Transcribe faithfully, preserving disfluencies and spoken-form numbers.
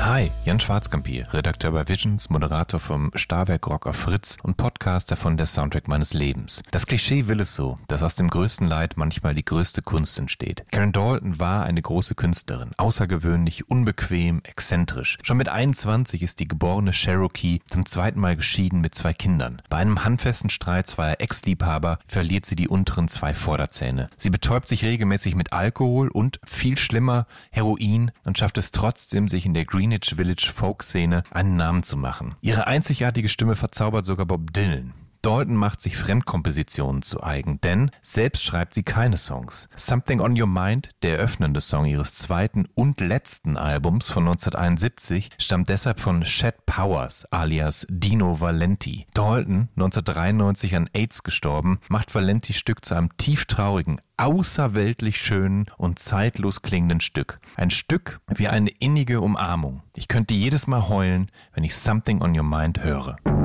Hi, Jan Schwarzkamp hier, Redakteur bei Visions, Moderator vom Starwerk Rock auf Fritz und Podcaster von Der Soundtrack meines Lebens. Das Klischee will es so, dass aus dem größten Leid manchmal die größte Kunst entsteht. Karen Dalton war eine große Künstlerin, außergewöhnlich, unbequem, exzentrisch. Schon mit einundzwanzig ist die geborene Cherokee zum zweiten Mal geschieden mit zwei Kindern. Bei einem handfesten Streit zweier Ex-Liebhaber verliert sie die unteren zwei Vorderzähne. Sie betäubt sich regelmäßig mit Alkohol und, viel schlimmer, Heroin und schafft es trotzdem, sich in der Greenwich Village Folk-Szene einen Namen zu machen. Ihre einzigartige Stimme verzaubert sogar Bob Dylan. Dalton macht sich Fremdkompositionen zu eigen, denn selbst schreibt sie keine Songs. Something on Your Mind, der eröffnende Song ihres zweiten und letzten Albums von neunzehnhunderteinundsiebzig, stammt deshalb von Chet Powers alias Dino Valenti. Dalton, neunzehnhundertdreiundneunzig an AIDS gestorben, macht Valentis Stück zu einem tieftraurigen, außerweltlich schönen und zeitlos klingenden Stück. Ein Stück wie eine innige Umarmung. Ich könnte jedes Mal heulen, wenn ich Something on Your Mind höre.